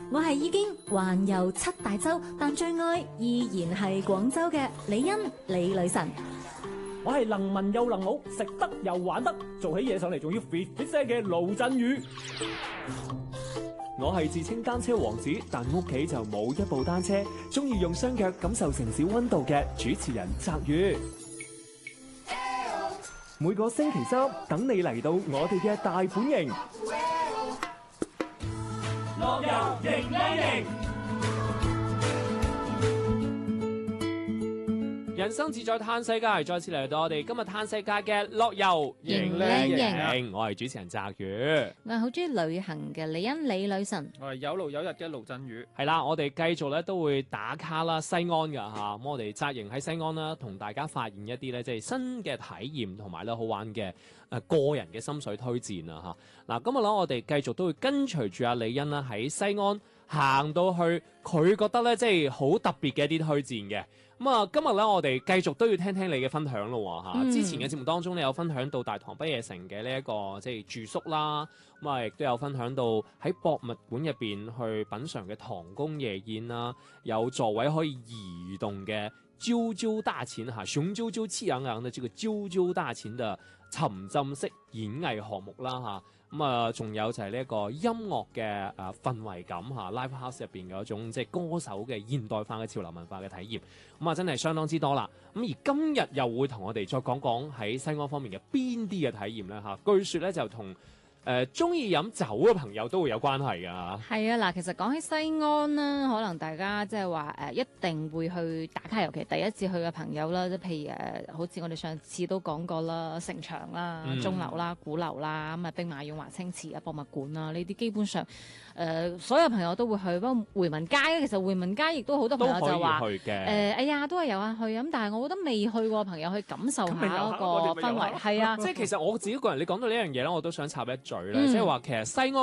我係已經環遊7大洲，但最愛依然係廣州嘅李欣李女神。 我係能文又能武，食得又玩得，做起嘢上嚟仲要 fit 聲嘅盧振宇。 我係自稱單車王子，但屋企就冇一部單車，中意用雙腳感受城市溫度嘅主持人澤宇。每個星期三等你嚟到我哋嘅大本營， 樂遊迎靚營。 人生自在嘆世界，再次嚟到我哋今日嘆世界嘅樂遊迎靚營。 我係主持人澤宇， 我係好中意旅行嘅李欣李女神。 我係有路有日嘅盧振宇。 係啦，我哋繼續咧都會打卡啦西安㗎嚇，咁我哋紮營喺西安啦，同大家發現一啲咧即係新嘅體驗同埋咧好玩嘅個人嘅心水推薦啊嚇。嗱，今日咧我哋繼續都會跟隨住阿李欣啦喺西安行到去，佢覺得咧即係好特別嘅一啲推薦嘅。咁啊，今日咧我哋繼續都要聽聽你嘅分享咯嚇。之前嘅節目當中，你有分享到大唐不夜城嘅呢一個即係住宿啦，咁啊亦都有分享到喺博物館入邊去品嚐嘅唐宮夜宴啦，有座位可以移動嘅啾啾大琴嚇，雄赳赳氣昂昂嘅這個啾啾大琴嘅沉浸式演藝項目啦嚇。咁啊，仲有就係呢一個音樂嘅氛圍感嚇 ，live house 入邊嘅一種即係歌手嘅現代化嘅潮流文化嘅體驗，咁啊真係相當之多啦。咁而今日又會同我哋再講講喺西安方面嘅邊啲嘅體驗咧嚇。據說咧就同中意飲酒嘅朋友都會有關係㗎。 係啊，嗱，其實講起西安啦，可能大家即係話一定會去打卡，尤其第一次去嘅朋友啦，即係譬如好似我哋上次都講過啦，城牆啦、鐘樓啦、鼓樓啦，咁啊兵馬俑、華清池啊、博物館啊，呢啲基本上所有朋友都會去。不過回民街咧，其實回民街亦都好多朋友就話哎呀都係有啊去咁，但係我覺得未去過朋友去感受下嗰個氛圍係啊。 即係其實我自己個人，你講到呢樣嘢咧，我都想插一嘴咧，即係話其實西安